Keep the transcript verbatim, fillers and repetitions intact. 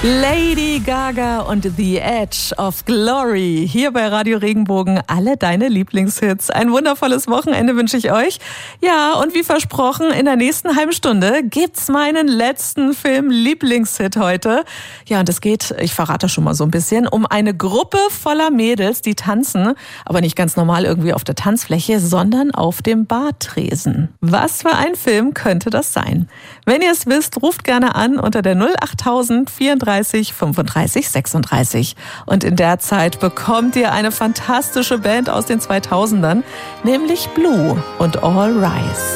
Lady Gaga und The Edge of Glory. Hier bei Radio Regenbogen alle deine Lieblingshits. Ein wundervolles Wochenende wünsche ich euch. Ja, und wie versprochen, in der nächsten halben Stunde gibt's meinen letzten Film-Lieblingshit heute. Ja, und es geht, ich verrate schon mal so ein bisschen, um eine Gruppe voller Mädels, die tanzen, aber nicht ganz normal irgendwie auf der Tanzfläche, sondern auf dem Bartresen. Was für ein Film könnte das sein? Wenn ihr es wisst, ruft gerne an unter der null achttausend vierunddreißig fünfunddreißig sechsunddreißig. Und in der Zeit bekommt ihr eine fantastische Band aus den zweitausendern, nämlich Blue und All Rise.